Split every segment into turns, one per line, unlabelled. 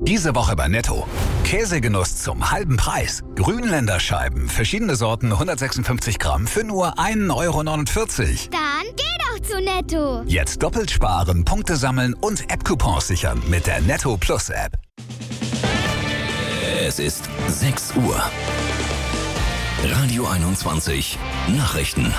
Diese Woche bei Netto. Käsegenuss zum halben Preis. Grünländerscheiben, verschiedene Sorten, 156 Gramm für nur 1,49 €.
Dann geh doch zu Netto.
Jetzt doppelt sparen, Punkte sammeln und App-Coupons sichern mit der Netto Plus App.
Es ist 6 Uhr. Radio 21 Nachrichten.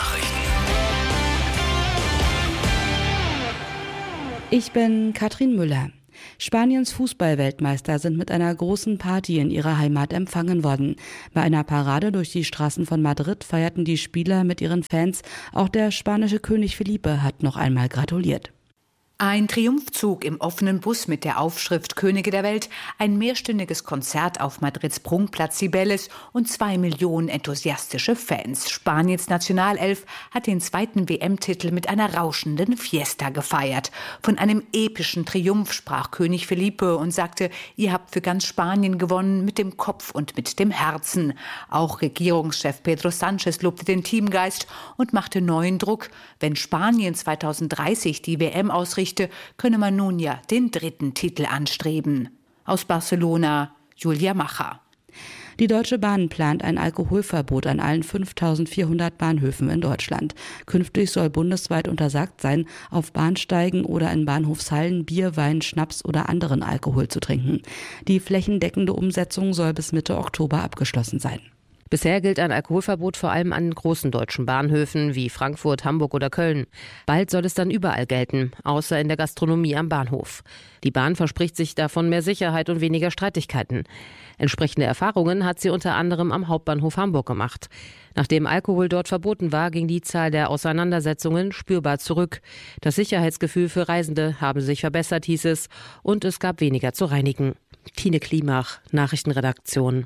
Ich bin Katrin Müller. Spaniens Fußballweltmeister sind mit einer großen Party in ihrer Heimat empfangen worden. Bei einer Parade durch die Straßen von Madrid feierten die Spieler mit ihren Fans. Auch der spanische König Felipe hat noch einmal gratuliert.
Ein Triumphzug im offenen Bus mit der Aufschrift Könige der Welt, ein mehrstündiges Konzert auf Madrids Prunkplatz Cibeles und 2 Millionen enthusiastische Fans. Spaniens Nationalelf hat den zweiten WM-Titel mit einer rauschenden Fiesta gefeiert. Von einem epischen Triumph sprach König Felipe und sagte, ihr habt für ganz Spanien gewonnen, mit dem Kopf und mit dem Herzen. Auch Regierungschef Pedro Sánchez lobte den Teamgeist und machte neuen Druck. Wenn Spanien 2030 die WM ausrichtet, könne man nun ja den 3. Titel anstreben. Aus Barcelona, Julia Macher.
Die Deutsche Bahn plant ein Alkoholverbot an allen 5.400 Bahnhöfen in Deutschland. Künftig soll bundesweit untersagt sein, auf Bahnsteigen oder in Bahnhofshallen Bier, Wein, Schnaps oder anderen Alkohol zu trinken. Die flächendeckende Umsetzung soll bis Mitte Oktober abgeschlossen sein.
Bisher gilt ein Alkoholverbot vor allem an großen deutschen Bahnhöfen wie Frankfurt, Hamburg oder Köln. Bald soll es dann überall gelten, außer in der Gastronomie am Bahnhof. Die Bahn verspricht sich davon mehr Sicherheit und weniger Streitigkeiten. Entsprechende Erfahrungen hat sie unter anderem am Hauptbahnhof Hamburg gemacht. Nachdem Alkohol dort verboten war, ging die Zahl der Auseinandersetzungen spürbar zurück. Das Sicherheitsgefühl für Reisende habe sich verbessert, hieß es, und es gab weniger zu reinigen. Tine Klimach, Nachrichtenredaktion.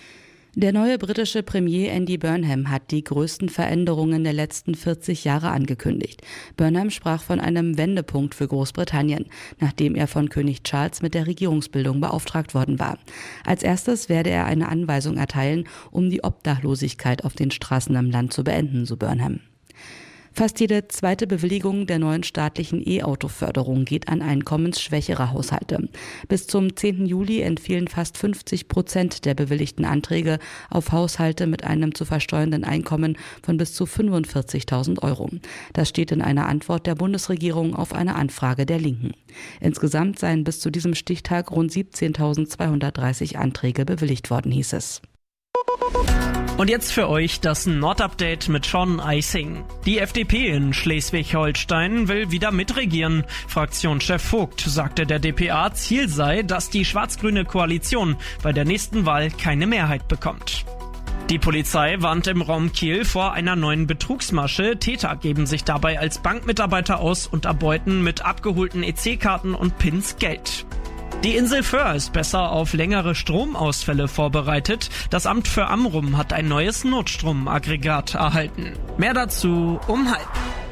Der neue britische Premier Andy Burnham hat die größten Veränderungen der letzten 40 Jahre angekündigt. Burnham sprach von einem Wendepunkt für Großbritannien, nachdem er von König Charles mit der Regierungsbildung beauftragt worden war. Als erstes werde er eine Anweisung erteilen, um die Obdachlosigkeit auf den Straßen im Land zu beenden, so Burnham. Fast jede zweite Bewilligung der neuen staatlichen E-Auto-Förderung geht an einkommensschwächere Haushalte. Bis zum 10. Juli entfielen fast 50% der bewilligten Anträge auf Haushalte mit einem zu versteuernden Einkommen von bis zu 45.000 €. Das steht in einer Antwort der Bundesregierung auf eine Anfrage der Linken. Insgesamt seien bis zu diesem Stichtag rund 17.230 Anträge bewilligt worden, hieß es.
Und jetzt für euch das Nordupdate mit Sean Eising. Die FDP in Schleswig-Holstein will wieder mitregieren. Fraktionschef Vogt sagte der dpa, Ziel sei, dass die schwarz-grüne Koalition bei der nächsten Wahl keine Mehrheit bekommt. Die Polizei warnt im Raum Kiel vor einer neuen Betrugsmasche. Täter geben sich dabei als Bankmitarbeiter aus und erbeuten mit abgeholten EC-Karten und Pins Geld. Die Insel Föhr ist besser auf längere Stromausfälle vorbereitet. Das Amt für Amrum hat ein neues Notstromaggregat erhalten. Mehr dazu um 12:30.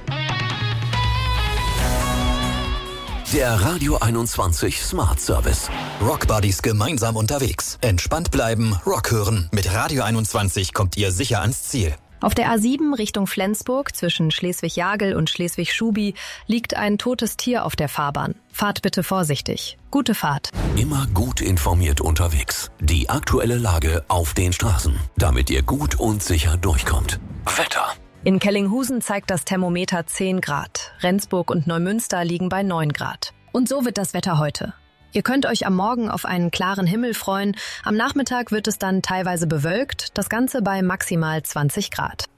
Der Radio 21 Smart Service.
Rock Buddies gemeinsam unterwegs. Entspannt bleiben, Rock hören. Mit Radio 21 kommt ihr sicher ans Ziel.
Auf der A7 Richtung Flensburg zwischen Schleswig-Jagel und Schleswig-Schubi liegt ein totes Tier auf der Fahrbahn. Fahrt bitte vorsichtig. Gute Fahrt.
Immer gut informiert unterwegs. Die aktuelle Lage auf den Straßen, damit ihr gut und sicher durchkommt. Wetter.
In Kellinghusen zeigt das Thermometer 10 Grad. Rendsburg und Neumünster liegen bei 9 Grad. Und so wird das Wetter heute. Ihr könnt euch am Morgen auf einen klaren Himmel freuen. Am Nachmittag wird es dann teilweise bewölkt, das Ganze bei maximal 20 Grad.